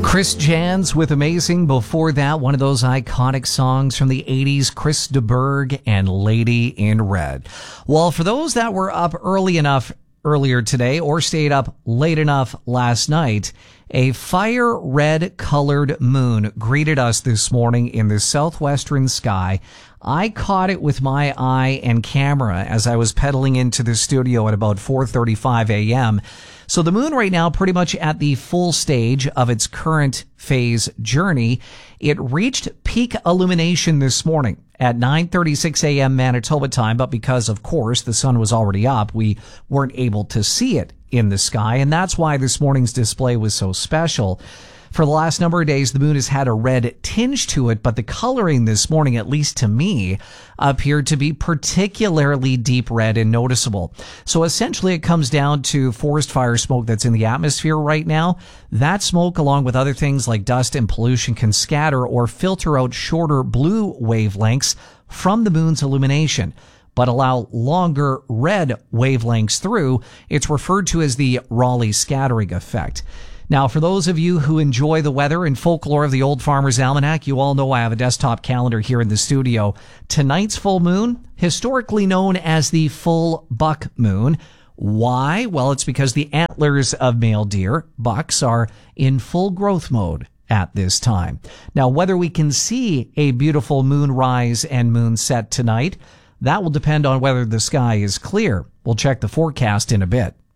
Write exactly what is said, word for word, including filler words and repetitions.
Chris Jans with Amazing. Before that, one of those iconic songs from the eighties, Chris de Burgh and Lady in Red. Well, for those that were up early enough earlier today or stayed up late enough last night, a fire red colored moon greeted us this morning in the southwestern sky. I caught it with my eye and camera as I was pedaling into the studio at about four thirty-five a.m. So the moon right now pretty much at the full stage of its current phase journey. It reached peak illumination this morning at nine thirty-six a.m. Manitoba time, but because, of course, the sun was already up, we weren't able to see it in the sky, and that's why this morning's display was so special. For the last number of days, the moon has had a red tinge to it, but the coloring this morning, at least to me, appeared to be particularly deep red and noticeable. So essentially it comes down to forest fire smoke that's in the atmosphere right now. That smoke, along with other things like dust and pollution, can scatter or filter out shorter blue wavelengths from the moon's illumination, but allow longer red wavelengths through. It's referred to as the Rayleigh scattering effect. Now, for those of you who enjoy the weather and folklore of the Old Farmer's Almanac, you all know I have a desktop calendar here in the studio. Tonight's full moon, historically known as the full buck moon. Why? Well, it's because the antlers of male deer, bucks, are in full growth mode at this time. Now, whether we can see a beautiful moon rise and moon set tonight, that will depend on whether the sky is clear. We'll check the forecast in a bit.